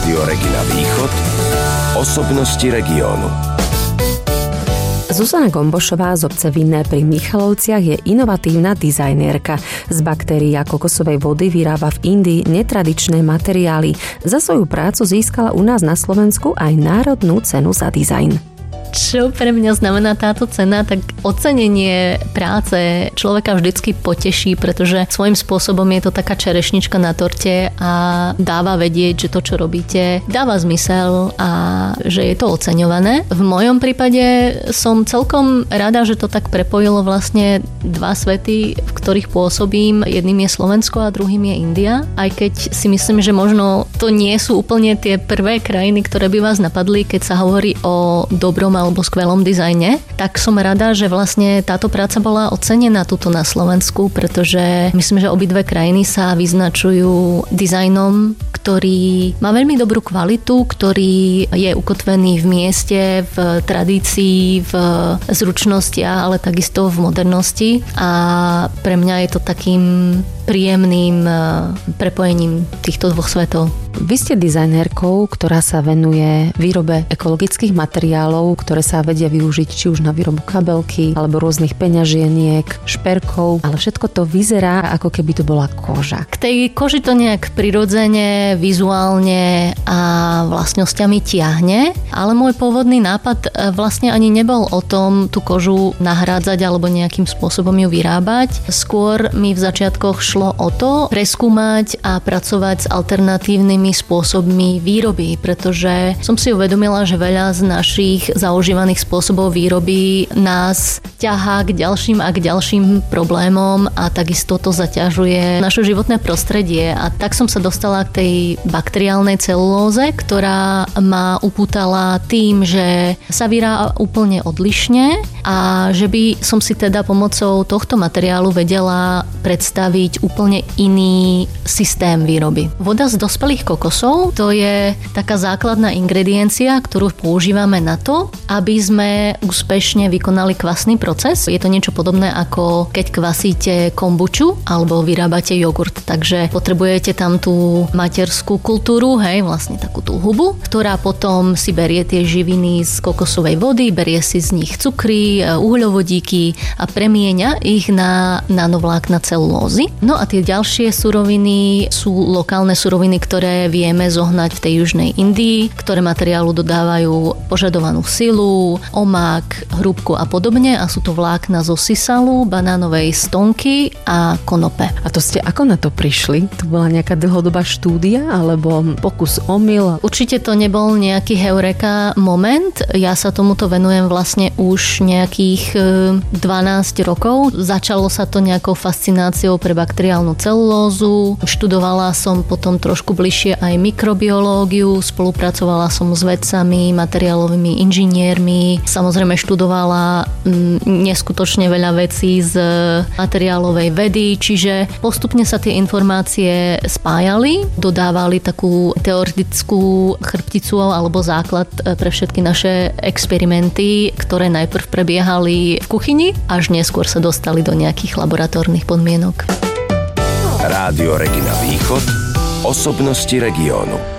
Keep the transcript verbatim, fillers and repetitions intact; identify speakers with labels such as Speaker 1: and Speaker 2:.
Speaker 1: Rádio Regina Východ. Osobnosti regiónu.
Speaker 2: Zuzana Gombošová z obce Vinné pri Michalovciach je inovatívna dizajnérka. Z baktérií a kokosovej vody vyrába v Indii netradičné materiály. Za svoju prácu získala u nás na Slovensku aj národnú cenu za dizajn.
Speaker 3: Čo pre mňa znamená táto cena, tak ocenenie práce človeka vždycky poteší, pretože svojím spôsobom je to taká čerešnička na torte a dáva vedieť, že to, čo robíte, dáva zmysel a že je to oceňované. V mojom prípade som celkom rada, že to tak prepojilo vlastne dva svety, v ktorých pôsobím. Jedným je Slovensko a druhým je India. Aj keď si myslím, že možno to nie sú úplne tie prvé krajiny, ktoré by vás napadli, keď sa hovorí o dobrom alebo skvelom dizajne, tak som rada, že vlastne táto práca bola ocenená tuto na Slovensku, pretože myslím, že obidve krajiny sa vyznačujú dizajnom, ktorý má veľmi dobrú kvalitu, ktorý je ukotvený v mieste, v tradícii, v zručnostiach, ale takisto v modernosti a pre mňa je to takým príjemným prepojením týchto dvoch svetov.
Speaker 2: Vy ste dizajnérkou, ktorá sa venuje výrobe ekologických materiálov, ktoré sa vedia využiť či už na výrobu kabelky, alebo rôznych peňažieniek, šperkov, ale všetko to vyzerá, ako keby to bola koža.
Speaker 3: K tej koži to nejak prirodzene, vizuálne a vlastnosťami tiahne, ale môj pôvodný nápad vlastne ani nebol o tom tú kožu nahrádzať alebo nejakým spôsobom ju vyrábať. Skôr mi v začiatkoch šlo o to preskúmať a pracovať s alternatívnymi spôsobmi výroby, pretože som si uvedomila, že veľa z našich zaužívaných spôsobov výroby nás ťahá k ďalším a k ďalším problémom a takisto to zaťažuje naše životné prostredie. A tak som sa dostala k tej bakteriálnej celulóze, ktorá ma upútala tým, že sa vyrába úplne odlišne a že by som si teda pomocou tohto materiálu vedela predstaviť úplne iný systém výroby. Voda z dospelých kokosov, to je taká základná ingrediencia, ktorú používame na to, aby sme úspešne vykonali kvasný proces. Je to niečo podobné ako keď kvasíte kombuču alebo vyrábate jogurt, takže potrebujete tam tú materskú kultúru, hej, vlastne takú tú hubu, ktorá potom si berie tie živiny z kokosovej vody, berie si z nich cukry, uhľovodíky a premieňa ich na nanovlákna celulózy. No a tie ďalšie suroviny sú lokálne suroviny, ktoré vieme zohnať v tej južnej Indii, ktoré materiálu dodávajú požadovanú silu, omák, hrúbku a podobne a sú to vlákna zo sisalu, banánovej stonky a konope.
Speaker 2: A to ste ako na to prišli? To bola nejaká dlhodobá štúdia alebo pokus omyl?
Speaker 3: Určite to nebol nejaký heureka moment. Ja sa tomuto venujem vlastne už nejakých dvanásť rokov. Začalo sa to nejakou fascináciou pre bakteriálnu celulózu. Študovala som potom trošku bližšie aj mikrobiológiu, spolupracovala som s vedcami, materiálovými inžiniermi. Samozrejme študovala m, neskutočne veľa vecí z materiálovej vedy, čiže postupne sa tie informácie spájali, dodávali takú teoretickú chrbticu alebo základ pre všetky naše experimenty, ktoré najprv prebiehali v kuchyni, až neskôr sa dostali do nejakých laboratórnych podmienok.
Speaker 1: Rádio Regina Východ. Osobnosti regiónu.